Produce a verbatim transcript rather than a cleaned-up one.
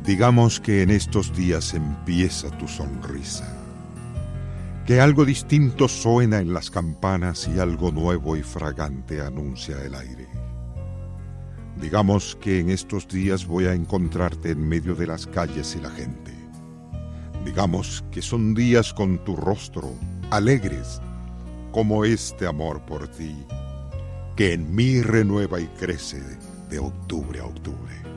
Digamos que en estos días empieza tu sonrisa, que algo distinto suena en las campanas y algo nuevo y fragante anuncia el aire. Digamos que en estos días voy a encontrarte en medio de las calles y la gente. Digamos que son días con tu rostro, alegres, como este amor por ti, que en mí renueva y crece de octubre a octubre.